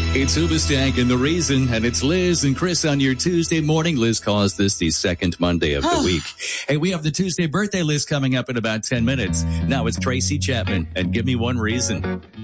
It's Hoobastank and The Reason, and it's Liz and Chris on your Tuesday morning. Liz calls this the second Monday of the week. Hey, we have the Tuesday birthday list coming up in about 10 minutes. Now it's Tracy Chapman, and Give Me One Reason.